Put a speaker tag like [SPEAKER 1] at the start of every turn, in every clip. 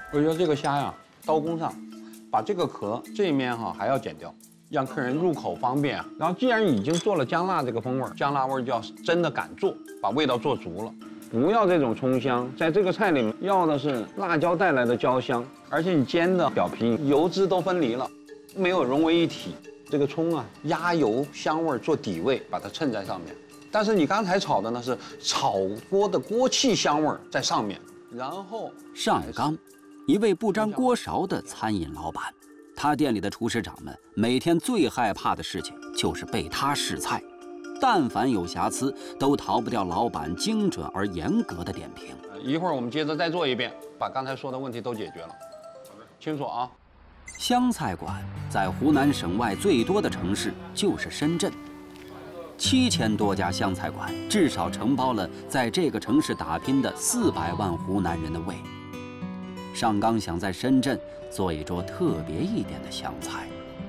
[SPEAKER 1] 我觉得这个虾呀，刀工上，把这个壳这一面哈还要剪掉，让客人入口方便。然后既然已经做了姜辣这个风味，姜辣味就要真的敢做，把味道做足了。不要这种葱香，在这个菜里面要的是辣椒带来的焦香，而且你煎的表皮油脂都分离了，没有融为一体。这个葱啊，压油香味做底味，把它衬在上面。但是你刚才炒的呢是炒锅的锅气香味在上面，然后
[SPEAKER 2] 上刚，一位不沾锅勺的餐饮老板，他店里的厨师长们每天最害怕的事情就是被他试菜，但凡有瑕疵，都逃不掉老板精准而严格的点评。
[SPEAKER 1] 一会儿我们接着再做一遍，把刚才说的问题都解决了。清楚啊。
[SPEAKER 2] 湘菜馆在湖南省外最多的城市就是深圳，7000多家湘菜馆至少承包了在这个城市打拼的400万湖南人的胃。上刚想在深圳做一桌特别一点的湘菜。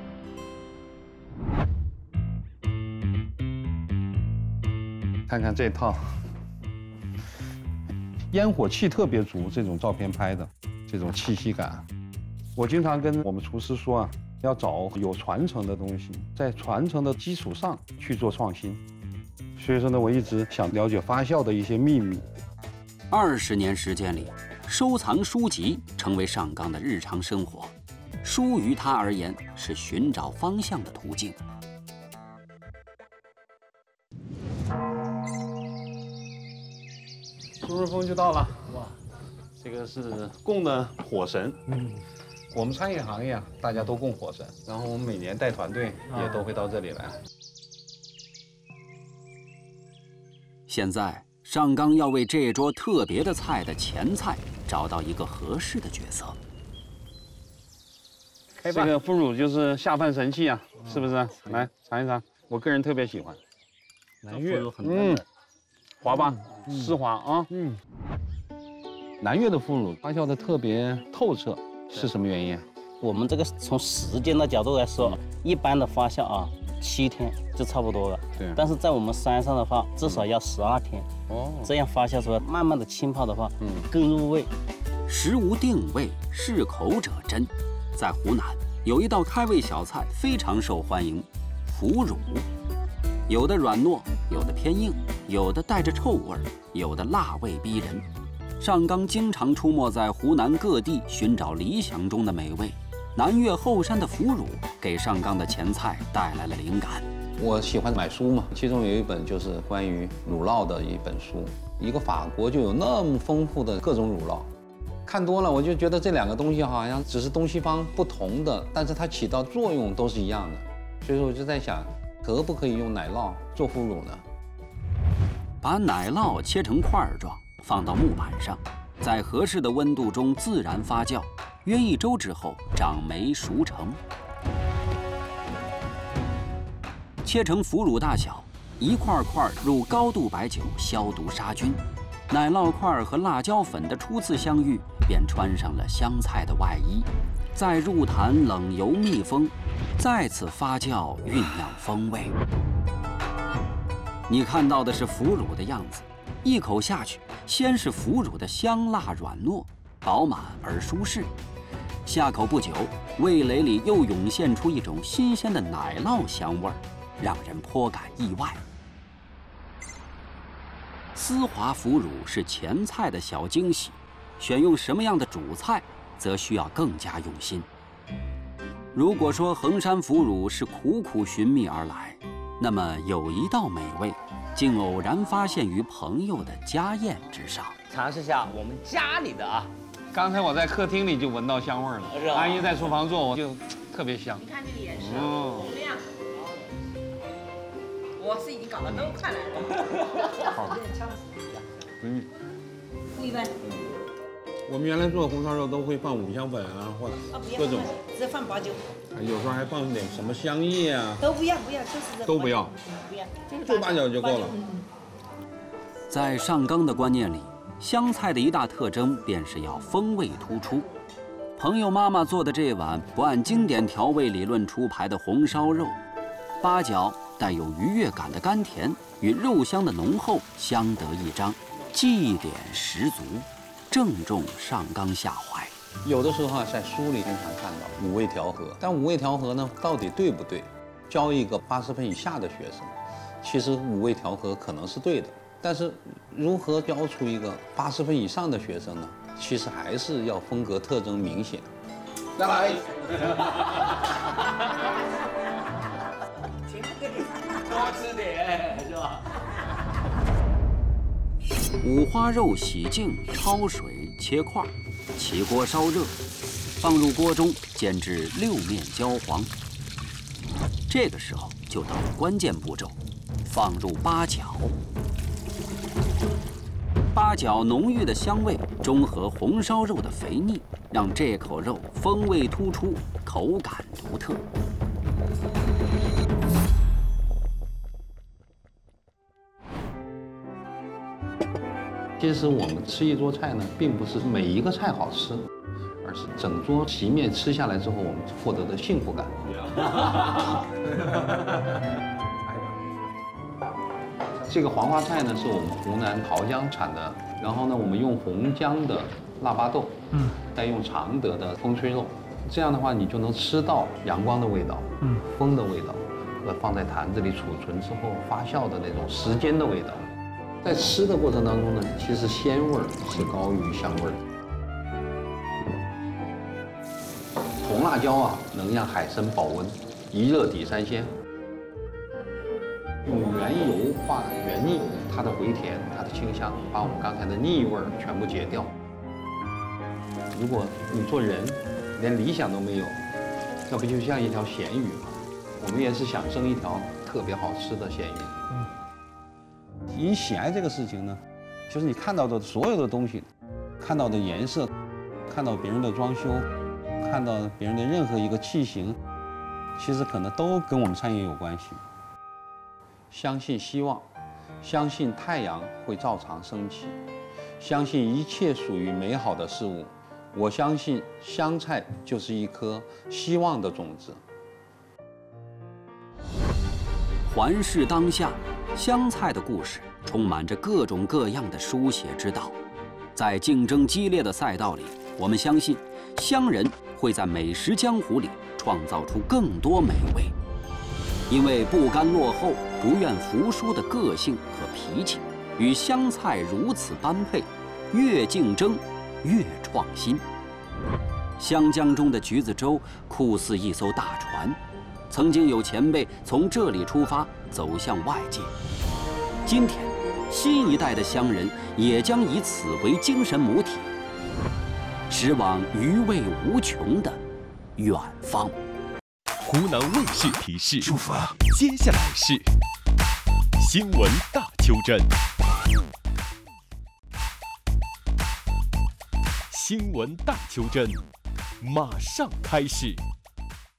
[SPEAKER 1] 看看这套，烟火气特别足，这种照片拍的，这种气息感。我经常跟我们厨师说啊，要找有传承的东西，在传承的基础上去做创新。所以说呢，我一直想了解发酵的一些秘密。
[SPEAKER 2] 20年时间里，收藏书籍成为上刚的日常生活，书于他而言是寻找方向的途径。
[SPEAKER 1] 苏日峰就到了，哇，这个是供的火神。我们餐饮行业啊，大家都供火神，然后我们每年带团队也都会到这里来。
[SPEAKER 2] 现在上刚要为这桌特别的菜的前菜找到一个合适的角色。
[SPEAKER 1] 这个腐乳就是下饭神器啊，是不是？来尝一尝，我个人特别喜欢。
[SPEAKER 3] 南越很嫩，
[SPEAKER 1] 滑吧，丝滑啊。南越的腐乳发酵的特别透彻，是什么原因？
[SPEAKER 3] 我们这个从时间的角度来说，一般的发酵啊，7天就差不多了。
[SPEAKER 1] 对。
[SPEAKER 3] 但是在我们山上的话，至少要12天。
[SPEAKER 1] 哦。
[SPEAKER 3] 这样发酵出来，慢慢的浸泡的话，更入味。
[SPEAKER 2] 食无定味，适口者真。在湖南有一道开胃小菜非常受欢迎，腐乳。有的软糯，有的偏硬，有的带着臭味，有的辣味逼人。上刚经常出没在湖南各地，寻找理想中的美味。南岳后山的腐乳给上刚的前菜带来了灵感。
[SPEAKER 1] 我喜欢买书嘛，其中有一本就是关于乳酪的一本书。一个法国就有那么丰富的各种乳酪，看多了我就觉得这两个东西好像只是东西方不同的，但是它起到作用都是一样的。所以说我就在想，可不可以用奶酪做腐乳呢？
[SPEAKER 2] 把奶酪切成块状，放到木板上，在合适的温度中自然发酵，约1周之后长霉熟成。切成腐乳大小，一块块入高度白酒消毒杀菌。奶酪块和辣椒粉的初次相遇，便穿上了湘菜的外衣，再入坛冷油密封，再次发酵酝酿风味。你看到的是腐乳的样子，一口下去，先是腐乳的香辣软糯，饱满而舒适。下口不久，味蕾里又涌现出一种新鲜的奶酪香味儿，让人颇感意外。丝滑腐乳是前菜的小惊喜，选用什么样的主菜，则需要更加用心。如果说衡山腐乳是苦苦寻觅而来，那么有一道美味，竟偶然发现于朋友的家宴之上。
[SPEAKER 4] 尝试一下我们家里的啊，
[SPEAKER 1] 刚才我在客厅里就闻到香味了，
[SPEAKER 4] 是吧？
[SPEAKER 1] 阿姨在厨房做，我就特别香。
[SPEAKER 5] 你看这个也是，怎么样？我是已经搞得都快来了。
[SPEAKER 1] 好。
[SPEAKER 5] 不一般。
[SPEAKER 1] 我们原来做红烧肉都会放五香粉啊，或者各种，
[SPEAKER 5] 只放白酒，
[SPEAKER 1] 有时候还放点什么香叶啊。
[SPEAKER 5] 都不要，就是这。
[SPEAKER 1] 都不要，
[SPEAKER 5] 不要，
[SPEAKER 1] 就八角就够了。
[SPEAKER 2] 在上刚的观念里，湘菜的一大特征便是要风味突出。朋友妈妈做的这碗不按经典调味理论出牌的红烧肉，八角带有愉悦感的甘甜与肉香的浓厚相得益彰，记忆点十足，正中上刚下怀。
[SPEAKER 1] 有的时候在书里经常看到五味调和，但五味调和呢，到底对不对？教一个80分以下的学生，其实五味调和可能是对的，但是如何教出一个80分以上的学生呢？其实还是要风格特征明显。再来，
[SPEAKER 4] 多吃点是吧？
[SPEAKER 2] 五花肉洗净，焯水切块，起锅烧热，放入锅中煎至六面焦黄。这个时候就到了关键步骤，放入八角。八角浓郁的香味中和红烧肉的肥腻，让这口肉风味突出，口感独特。
[SPEAKER 1] 其实我们吃一桌菜呢，并不是每一个菜好吃，而是整桌席面吃下来之后，我们获得的幸福感。这个黄花菜呢，是我们湖南桃江产的，然后呢，我们用红姜的腊八豆，再用常德的风吹肉，这样的话，你就能吃到阳光的味道，风的味道，和放在坛子里储存之后发酵的那种时间的味道。在吃的过程当中呢，其实鲜味儿是高于香味儿。红辣椒啊，能让海参保温，一热抵三鲜。用原油化原腻，它的回甜，它的清香，把我们刚才的腻味儿全部解掉。如果你做人连理想都没有，那不就像一条咸鱼吗？我们也是想生一条特别好吃的咸鱼。你喜爱这个事情呢，就是你看到的所有的东西，看到的颜色，看到别人的装修，看到别人的任何一个器型，其实可能都跟我们餐饮有关系。相信希望，相信太阳会照常升起，相信一切属于美好的事物。我相信香菜就是一颗希望的种子。
[SPEAKER 2] 环视当下，湘菜的故事充满着各种各样的书写之道。在竞争激烈的赛道里，我们相信湘人会在美食江湖里创造出更多美味。因为不甘落后、不愿服输的个性和脾气，与湘菜如此般配，越竞争越创新。湘江中的橘子洲酷似一艘大船，曾经有前辈从这里出发走向外界。今天，新一代的湘人也将以此为精神母体，驶往余味无穷的远方。
[SPEAKER 6] 湖南卫视提示：接下来是新闻大邱镇。新闻大邱镇马上开始。